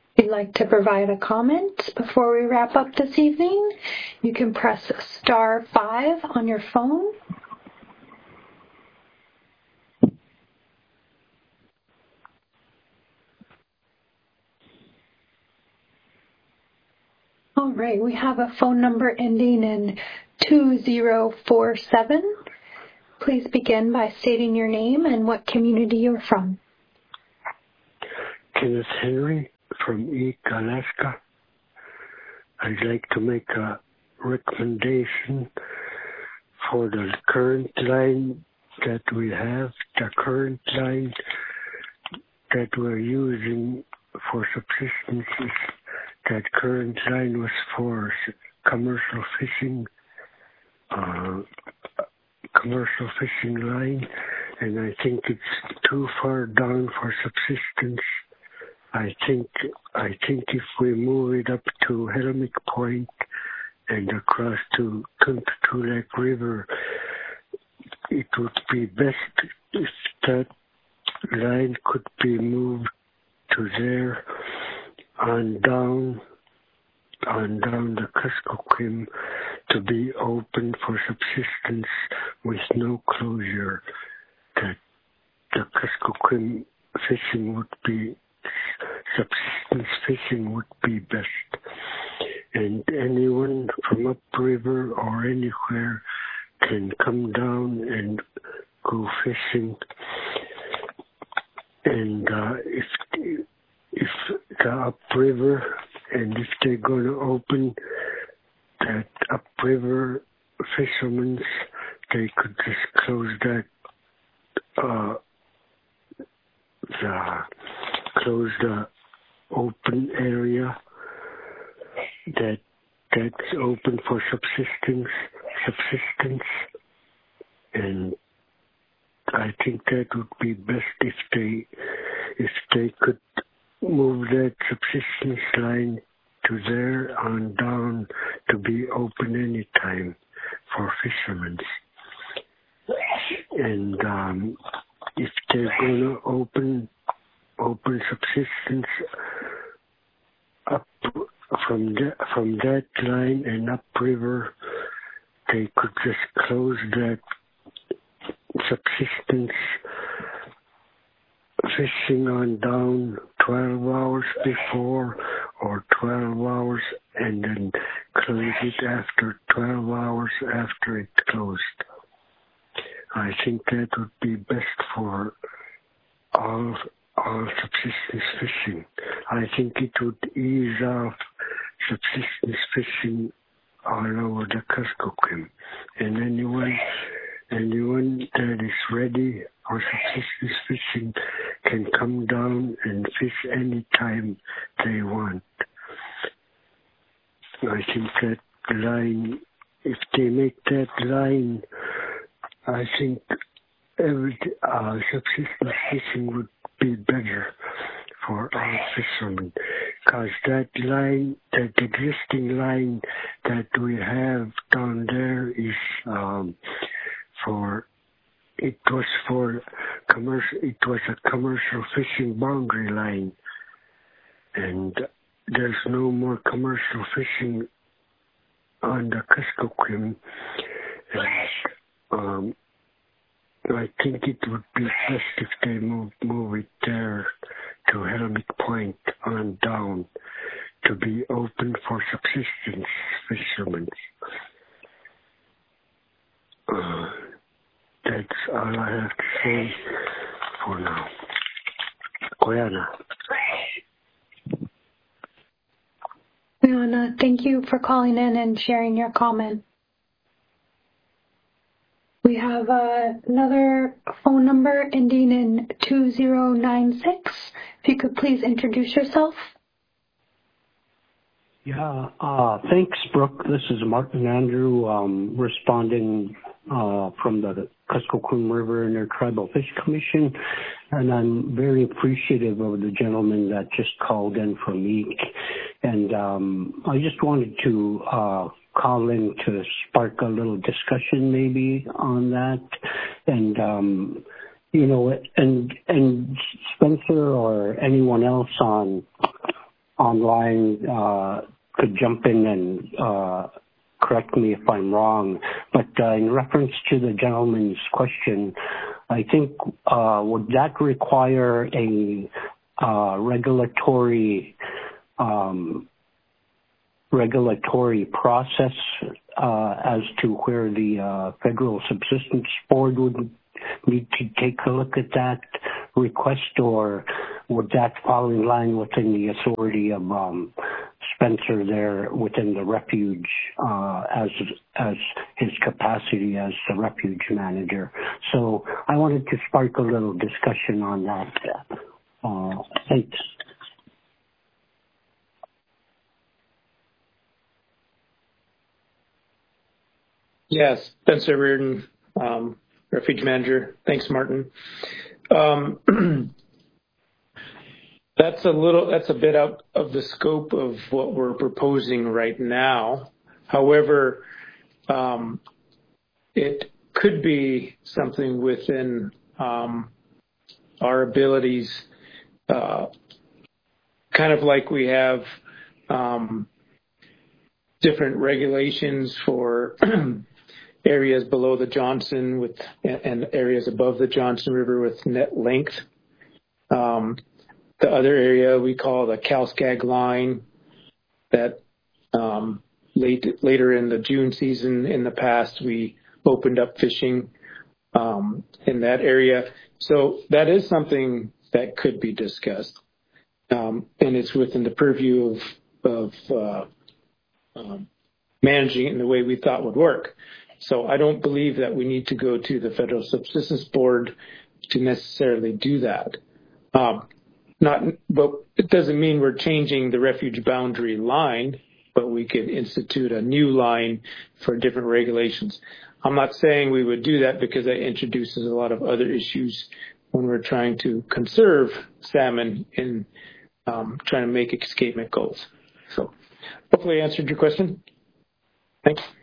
If you'd like to provide a comment before we wrap up this evening, you can press star 5 on your phone. All right, we have a phone number ending in 2047. Please begin by stating your name and what community you're from. Kenneth Henry from Eek, Alaska. I'd like to make a recommendation for the current line that we have, the current line that we're using for subsistence. That current line was for commercial fishing line, and I think it's too far down for subsistence. I think if we move it up to Helmick Point and across to Tunkatu Lake River, it would be best if that line could be moved to there on down the Kuskokwim to be open for subsistence with no closure. That the Kuskokwim fishing would be, subsistence fishing would be best. And anyone from upriver or anywhere can come down and go fishing. And if the upriver, and if they're going to open that upriver fishermen's, they could just close that, close the open area that's open for subsistence, and I think that would be best if they could move that subsistence line to there on down to be open anytime for fishermen. And if they're going to open subsistence up from that line and upriver, they could just close that subsistence fishing on down 12 hours before or 12 hours and then close it after 12 hours after it closed. I think that would be best for all subsistence fishing. I think it would ease off subsistence fishing all over the Kuskokwim. And anyone that is ready for subsistence fishing can come down and fish anytime they want. I think that line, if they make that line, I think every subsistence fishing would be better for all fishermen, because that line, that existing line that we have down there is it was a commercial fishing boundary line, and there's no more commercial fishing on the Kuskokwim. And I think it would be best if they move it there to Helmick Point on down to be open for subsistence fishermen. That's all I have to say for now. Koyana. Koyana, thank you for calling in and sharing your comment. We have another phone number ending in 2096. If you could please introduce yourself. Yeah, thanks, Brooke. This is Martin Andrew responding from the Kuskokwim River Intertribal Fish Commission, and I'm very appreciative of the gentleman that just called in from Eek. And I just wanted to call in to spark a little discussion maybe on that. And, you know, and Spencer or anyone else on online could jump in and correct me if I'm wrong, but in reference to the gentleman's question, I think would that require a regulatory process as to where the Federal Subsistence Board would need to take a look at that request, or would that fall in line within the authority of Spencer there within the refuge as his capacity as the refuge manager? So I wanted to spark a little discussion on that. Thanks. Yes, Spencer Reardon, refuge manager. Thanks, Martin. That's a bit out of the scope of what we're proposing right now. However, it could be something within our abilities, kind of like we have different regulations for areas below the Johnson and areas above the Johnson River with net length. The other area we call the Calskag line that later in the June season in the past, we opened up fishing in that area. So that is something that could be discussed. And it's within the purview of managing it in the way we thought would work. So I don't believe that we need to go to the Federal Subsistence Board to necessarily do that. But it doesn't mean we're changing the refuge boundary line, but we could institute a new line for different regulations. I'm not saying we would do that because that introduces a lot of other issues when we're trying to conserve salmon in trying to make escapement goals. So hopefully I answered your question. Thanks.